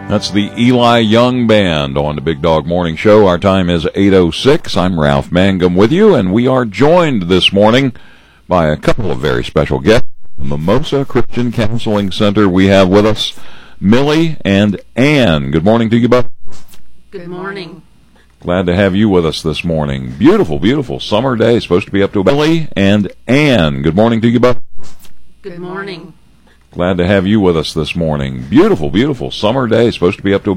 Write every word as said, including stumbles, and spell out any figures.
That's the Eli Young Band on the Big Dog Morning Show. Our time is eight oh six. I'm Ralph Mangum with you, and we are joined this morning by a couple of very special guests. Mimosa Christian Counseling Center, we have with us Millie and Ann. Good morning to you both. Good morning. Glad to have you with us this morning. Beautiful, beautiful summer day. Supposed to be up to about Millie and Ann. Good morning to you both. Good morning. Glad to have you with us this morning. Beautiful, beautiful summer day. Supposed to be up to